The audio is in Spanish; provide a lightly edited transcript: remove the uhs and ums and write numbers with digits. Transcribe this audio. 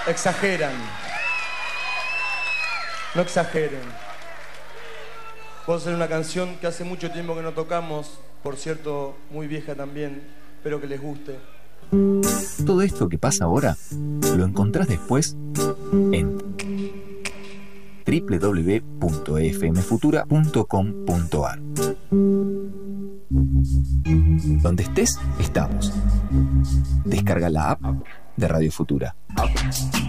Exageran. No exageren. Puedo hacer una canción que hace mucho tiempo que no tocamos, por cierto, muy vieja también, espero que les guste. Todo esto que pasa ahora lo encontrás después en www.fmfutura.com.ar. Donde estés, estamos. Descarga la app de Radio Futura.